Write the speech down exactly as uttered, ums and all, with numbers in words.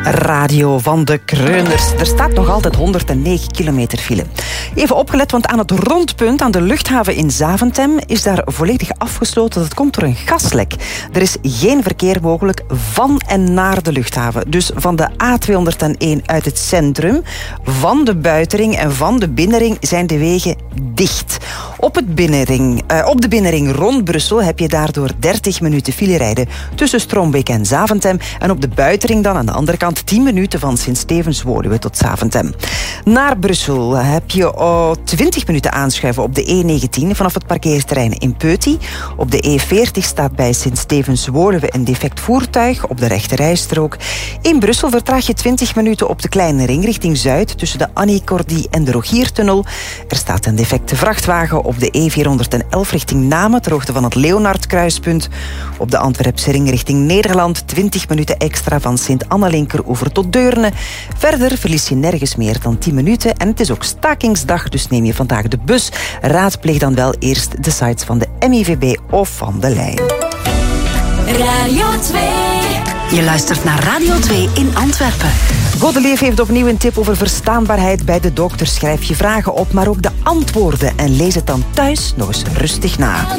Radio van de Kreuners. Er staat nog altijd honderdnegen kilometer file. Even opgelet, want aan het rondpunt aan de luchthaven in Zaventem is daar volledig afgesloten. Dat komt door een gaslek. Er is geen verkeer mogelijk van en naar de luchthaven. Dus van de A tweehonderdéén uit het centrum, van de buitenring en van de binnenring zijn de wegen dicht. Op, het binnenring, uh, op de binnenring rond Brussel heb je daardoor dertig minuten file rijden tussen Strombeek en Zaventem. En op de buitenring dan aan de andere kant tien minuten van Sint-Stevens-Woluwe tot Zaventem. Naar Brussel heb je oh, twintig minuten aanschuiven op de E negentien vanaf het parkeerterrein in Peuty. Op de E veertig staat bij Sint-Stevens-Woluwe een defect voertuig op de rechterrijstrook. In Brussel vertraag je twintig minuten op de kleine ring richting Zuid tussen de Annie Cordy en de Rogiertunnel. Er staat een defecte vrachtwagen op de E vierhonderdelf richting Namen ter hoogte van het Leonardkruispunt. Op de Antwerpse ring richting Nederland twintig minuten extra van Sint-Annelinkeroever tot Deurne. Verder verlies je nergens meer dan tien minuten en het is ook stakingsdag, dus neem je vandaag de bus. Raadpleeg dan wel eerst de sites van de M I V B of van de Lijn. Radio twee. Je luistert naar Radio twee in Antwerpen. Godelief heeft opnieuw een tip over verstaanbaarheid bij de dokter. Schrijf je vragen op, maar ook de antwoorden en lees het dan thuis nog eens rustig na.